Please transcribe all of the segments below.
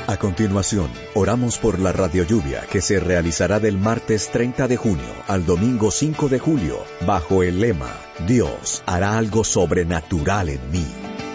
A continuación, oramos por la radiolluvia que se realizará del martes 30 de junio al domingo 5 de julio, bajo el lema, Dios hará algo sobrenatural en mí.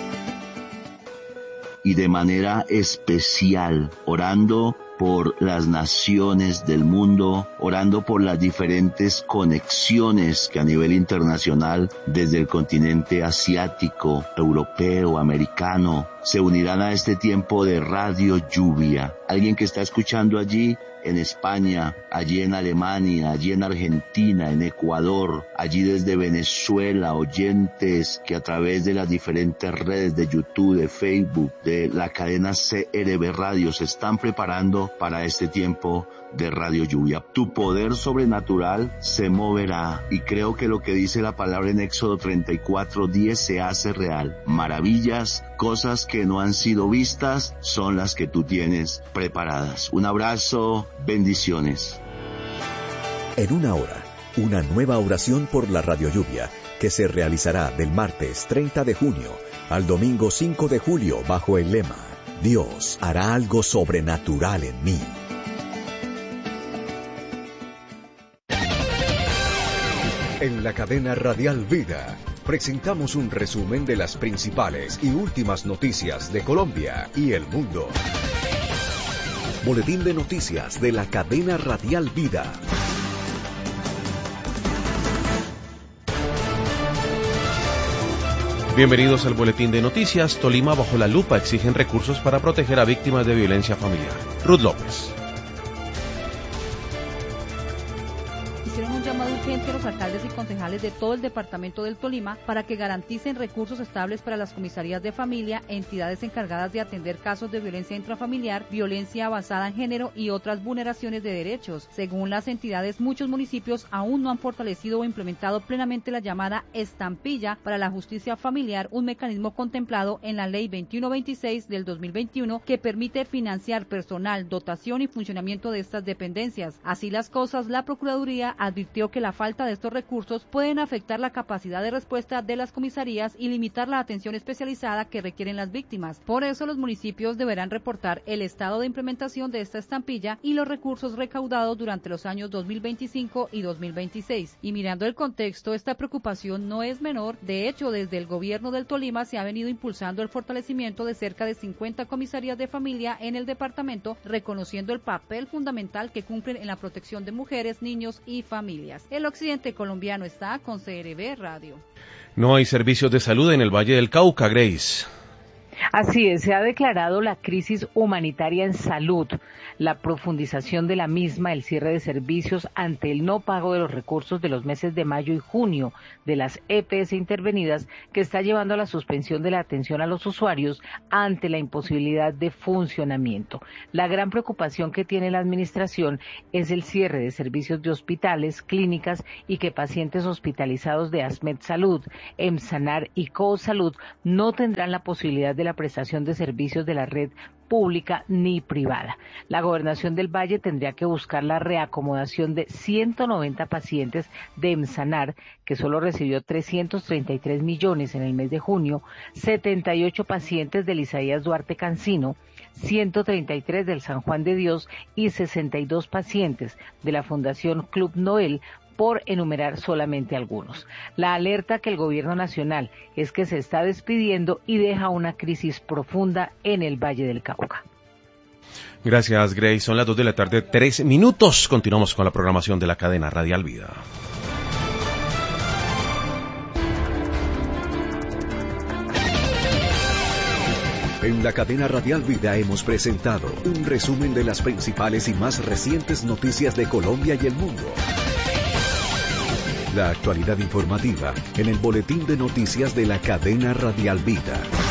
Y de manera especial, orando por las naciones del mundo, orando por las diferentes conexiones que a nivel internacional, desde el continente asiático, europeo, americano, se unirán a este tiempo de radio lluvia. Alguien que está escuchando allí en España, allí en Alemania, allí en Argentina, en Ecuador, allí desde Venezuela, oyentes que a través de las diferentes redes de YouTube, de Facebook, de la cadena CRB Radio se están preparando para este tiempo de radio lluvia. Tu poder sobrenatural se moverá, y creo que lo que dice la palabra en Éxodo 34:10 se hace real. Maravillas, cosas que no han sido vistas, son las que tú tienes preparadas. Un abrazo, bendiciones. En una hora, una nueva oración por la radio lluvia que se realizará del martes 30 de junio al domingo 5 de julio bajo el lema, Dios hará algo sobrenatural en mí. En la cadena Radial Vida, presentamos un resumen de las principales y últimas noticias de Colombia y el mundo. Boletín de noticias de la cadena Radial Vida. Bienvenidos al Boletín de Noticias. Tolima bajo la lupa, exigen recursos para proteger a víctimas de violencia familiar. Ruth López. Hicieron un llamado urgente a los alcaldes y concejales de todo el departamento del Tolima para que garanticen recursos estables para las comisarías de familia, entidades encargadas de atender casos de violencia intrafamiliar, violencia basada en género y otras vulneraciones de derechos. Según las entidades, muchos municipios aún no han fortalecido o implementado plenamente la llamada estampilla para la justicia familiar, un mecanismo contemplado en la Ley 2126 del 2021 que permite financiar personal, dotación y funcionamiento de estas dependencias. Así las cosas, la Procuraduría advirtió que la falta de estos recursos pueden afectar la capacidad de respuesta de las comisarías y limitar la atención especializada que requieren las víctimas. Por eso los municipios deberán reportar el estado de implementación de esta estampilla y los recursos recaudados durante los años 2025 y 2026. Y mirando el contexto, esta preocupación no es menor. De hecho, desde el gobierno del Tolima se ha venido impulsando el fortalecimiento de cerca de 50 comisarías de familia en el departamento, reconociendo el papel fundamental que cumplen en la protección de mujeres, niños y familias. El occidente colombiano está con CRB Radio. No hay servicios de salud en el Valle del Cauca, Grace. Así es, se ha declarado la crisis humanitaria en salud, la profundización de la misma, el cierre de servicios ante el no pago de los recursos de los meses de mayo y junio de las EPS intervenidas, que está llevando a la suspensión de la atención a los usuarios ante la imposibilidad de funcionamiento. La gran preocupación que tiene la administración es el cierre de servicios de hospitales, clínicas y que pacientes hospitalizados de ASMED Salud, EMSANAR y COSalud no tendrán la posibilidad de la prestación de servicios de la red pública ni privada. La Gobernación del Valle tendría que buscar la reacomodación de 190 pacientes de EMSANAR, que solo recibió 333 millones en el mes de junio, 78 pacientes del Isaías Duarte Cancino, 133 del San Juan de Dios y 62 pacientes de la Fundación Club Noel, por enumerar solamente algunos. La alerta que el gobierno nacional es que se está despidiendo y deja una crisis profunda en el Valle del Cauca. Gracias, Grace. Son las 2:03 p.m. Continuamos con la programación de la cadena Radial Vida. En la cadena Radial Vida hemos presentado un resumen de las principales y más recientes noticias de Colombia y el mundo. La actualidad informativa en el Boletín de Noticias de la cadena Radial Vida.